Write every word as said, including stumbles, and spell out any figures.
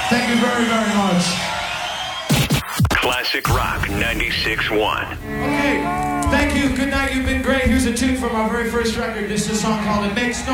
Thank you very, very much. Classic Rock ninety-six point one. Okay, thank you. Good night. You've been great. Here's a tune from our very first record. This is a song called It Makes No